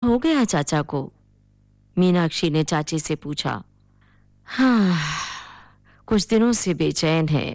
हो गया चाचा को? मीनाक्षी ने चाची से पूछा। हाँ, कुछ दिनों से बेचैन है।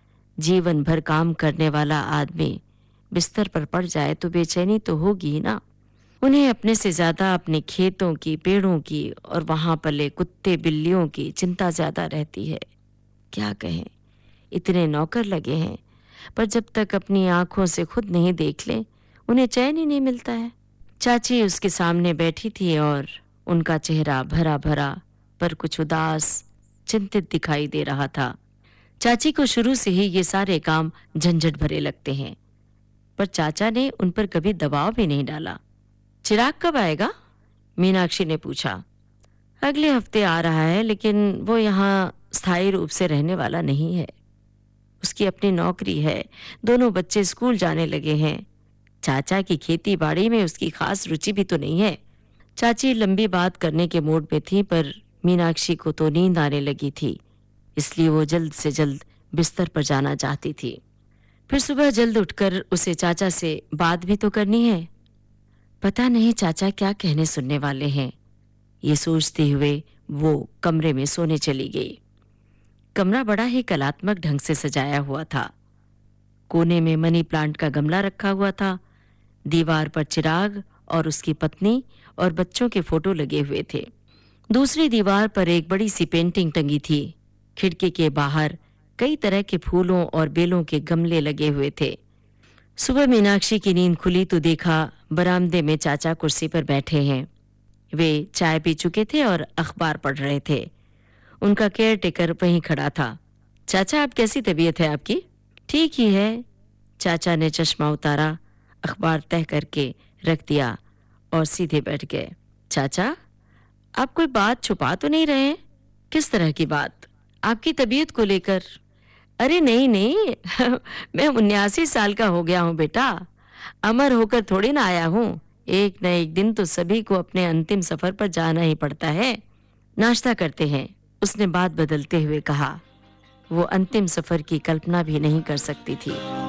जीवन भर काम करने वाला आदमी बिस्तर पर पड़ जाए तो बेचैनी तो होगी ही ना। उन्हें अपने से ज्यादा अपने खेतों की, पेड़ों की और वहां पले कुत्ते बिल्लियों की चिंता ज्यादा रहती है। क्या कहें, इतने नौकर लगे हैं, पर जब तक अपनी आंखों से खुद नहीं देख लें, उन्हें चैन ही नहीं मिलता है। चाची उसके सामने बैठी थी और उनका चेहरा भरा भरा पर कुछ उदास, चिंतित दिखाई दे रहा था। चाची को शुरू से ही ये सारे काम झंझट भरे लगते हैं, पर चाचा ने उन पर कभी दबाव भी नहीं डाला। चिराग कब आएगा? मीनाक्षी ने पूछा। अगले हफ्ते आ रहा है, लेकिन वो यहाँ स्थायी रूप से रहने वाला नहीं है। उसकी अपनी नौकरी है, दोनों बच्चे स्कूल जाने लगे हैं। चाचा की खेती बाड़ी में उसकी खास रुचि भी तो नहीं है। चाची लंबी बात करने के मूड में थी, पर मीनाक्षी को तो नींद आने लगी थी, इसलिए वो जल्द से जल्द बिस्तर पर जाना चाहती थी। फिर सुबह जल्द उठकर उसे चाचा से बात भी तो करनी है। पता नहीं चाचा क्या कहने सुनने वाले हैं, ये सोचते हुए वो कमरे में सोने चली गई। कमरा बड़ा ही कलात्मक ढंग से सजाया हुआ था। कोने में मनी प्लांट का गमला रखा हुआ था। दीवार पर चिराग और उसकी पत्नी और बच्चों के फोटो लगे हुए थे। दूसरी दीवार पर एक बड़ी सी पेंटिंग टंगी थी। खिड़की के बाहर कई तरह के फूलों और बेलों के गमले लगे हुए थे। सुबह मीनाक्षी की नींद खुली तो देखा बरामदे में चाचा कुर्सी पर बैठे हैं। वे चाय पी चुके थे और अखबार पढ़ रहे थे। उनका केयर टेकर वहीं खड़ा था। चाचा, अब कैसी तबीयत है आपकी? ठीक ही है। चाचा ने चश्मा उतारा, अखबार तह करके रख दिया और सीधे बैठ गए। चाचा, आप कोई बात छुपा तो नहीं रहे हैं? किस तरह की बात? आपकी तबीयत को लेकर? अरे नहीं नहीं मैं 79 साल का हो गया हूँ बेटा। अमर होकर थोड़ी ना आया हूँ। एक न एक दिन तो सभी को अपने अंतिम सफर पर जाना ही पड़ता है। नाश्ता करते हैं, उसने बात बदलते हुए कहा। वो अंतिम सफर की कल्पना भी नहीं कर सकती थी।